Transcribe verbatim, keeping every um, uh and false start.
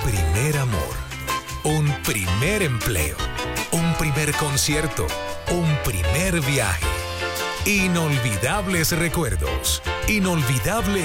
primer amor, un primer empleo, un primer concierto, un primer viaje. Inolvidables recuerdos, inolvidables